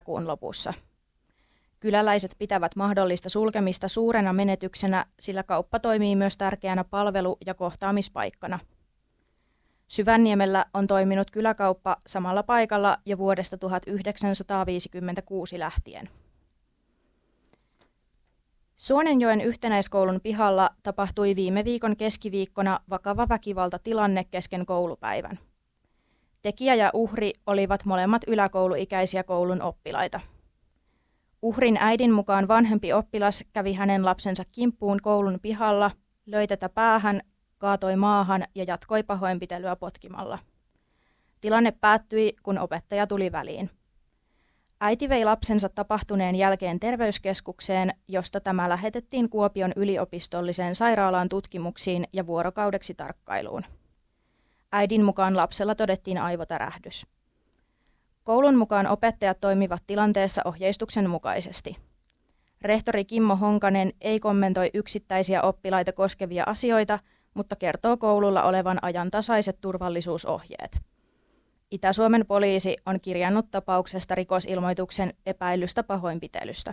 lokakuun lopussa. Kyläläiset pitävät mahdollista sulkemista suurena menetyksenä, sillä kauppa toimii myös tärkeänä palvelu- ja kohtaamispaikkana. Syvänniemellä on toiminut kyläkauppa samalla paikalla jo vuodesta 1956 lähtien. Suonenjoen yhtenäiskoulun pihalla tapahtui viime viikon keskiviikkona vakava väkivaltatilanne kesken koulupäivän. Tekijä ja uhri olivat molemmat yläkouluikäisiä koulun oppilaita. Uhrin äidin mukaan vanhempi oppilas kävi hänen lapsensa kimppuun koulun pihalla, löi tätä päähän, kaatoi maahan ja jatkoi pahoinpitelyä potkimalla. Tilanne päättyi, kun opettaja tuli väliin. Äiti vei lapsensa tapahtuneen jälkeen terveyskeskukseen, josta tämä lähetettiin Kuopion yliopistolliseen sairaalaan tutkimuksiin ja vuorokaudeksi tarkkailuun. Äidin mukaan lapsella todettiin aivotärähdys. Koulun mukaan opettajat toimivat tilanteessa ohjeistuksen mukaisesti. Rehtori Kimmo Honkanen ei kommentoi yksittäisiä oppilaita koskevia asioita, mutta kertoo koululla olevan ajantasaiset turvallisuusohjeet. Itä-Suomen poliisi on kirjannut tapauksesta rikosilmoituksen epäilystä pahoinpitelystä.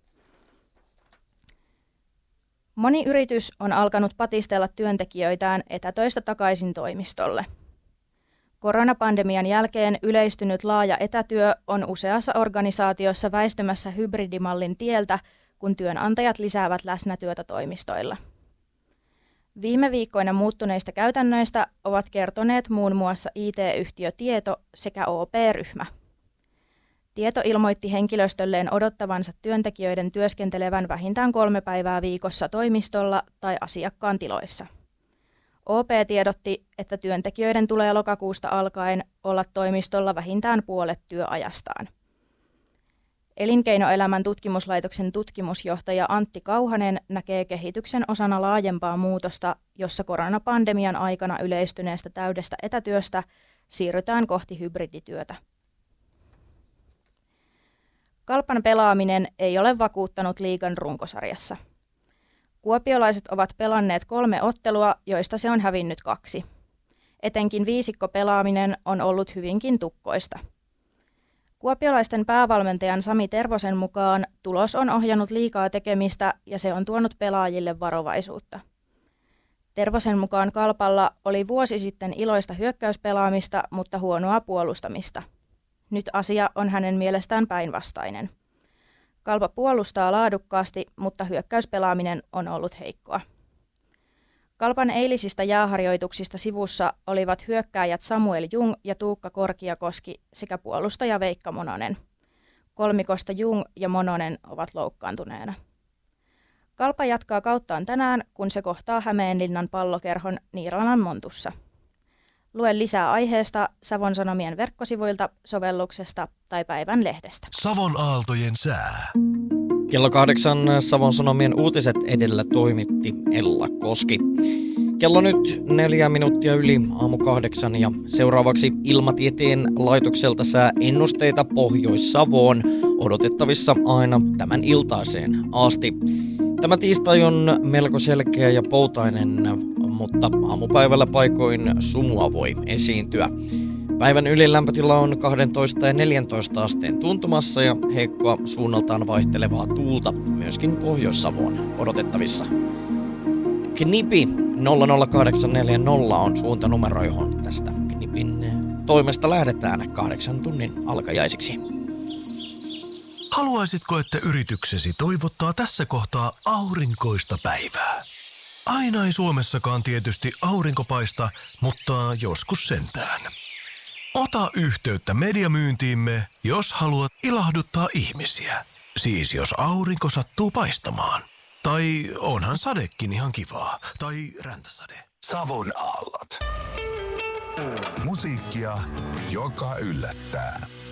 Moni yritys on alkanut patistella työntekijöitään etätöistä takaisin toimistolle. Koronapandemian jälkeen yleistynyt laaja etätyö on useassa organisaatiossa väistymässä hybridimallin tieltä, kun työnantajat lisäävät läsnätyötä toimistoilla. Viime viikkoina muuttuneista käytännöistä ovat kertoneet muun muassa IT-yhtiö Tieto sekä OP-ryhmä. Tieto ilmoitti henkilöstölleen odottavansa työntekijöiden työskentelevän vähintään 3 päivää viikossa toimistolla tai asiakkaan tiloissa. OP tiedotti, että työntekijöiden tulee lokakuusta alkaen olla toimistolla vähintään puolet työajastaan. Elinkeinoelämän tutkimuslaitoksen tutkimusjohtaja Antti Kauhanen näkee kehityksen osana laajempaa muutosta, jossa koronapandemian aikana yleistyneestä täydestä etätyöstä siirrytään kohti hybridityötä. Kalpan pelaaminen ei ole vakuuttanut liigan runkosarjassa. Kuopiolaiset ovat pelanneet 3 ottelua, joista se on hävinnyt 2. Etenkin viisikkopelaaminen on ollut hyvinkin tukkoista. Kuopiolaisten päävalmentajan Sami Tervosen mukaan tulos on ohjannut liikaa tekemistä ja se on tuonut pelaajille varovaisuutta. Tervosen mukaan Kalpalla oli vuosi sitten iloista hyökkäyspelaamista, mutta huonoa puolustamista. Nyt asia on hänen mielestään päinvastainen. Kalpa puolustaa laadukkaasti, mutta hyökkäyspelaaminen on ollut heikkoa. Kalpan eilisistä jääharjoituksista sivussa olivat hyökkääjät Samuel Jung ja Tuukka Korkiakoski sekä puolustaja Veikka Mononen. Kolmikosta Jung ja Mononen ovat loukkaantuneena. Kalpa jatkaa kauttaan tänään, kun se kohtaa Hämeenlinnan Pallokerhon Niiralan Montussa. Lue lisää aiheesta Savon Sanomien verkkosivuilta, sovelluksesta tai päivän lehdestä. Savon Aaltojen sää. Kello 8 Savon Sanomien uutiset edellä toimitti Ella Koski. Kello nyt 4 minuuttia yli aamu 8 ja seuraavaksi Ilmatieteen laitokselta sääennusteita Pohjois-Savoon odotettavissa aina tämän iltaiseen asti. Tämä tiistai on melko selkeä ja poutainen, mutta aamupäivällä paikoin sumua voi esiintyä. Päivän ylilämpötila on 12 ja 14 asteen tuntumassa ja heikkoa suunnaltaan vaihtelevaa tuulta myöskin Pohjois-Savoon odotettavissa. Knipi 00840 on suuntanumero, johon tästä Knipin toimesta lähdetään 8 tunnin alkajaisiksi. Haluaisitko, että yrityksesi toivottaa tässä kohtaa aurinkoista päivää? Aina ei Suomessakaan tietysti aurinko paista, mutta joskus sentään. Ota yhteyttä mediamyyntiimme, jos haluat ilahduttaa ihmisiä. Siis jos aurinko sattuu paistamaan. Tai onhan sadekin ihan kivaa. Tai räntäsade. Savon aallot. Musiikkia, joka yllättää.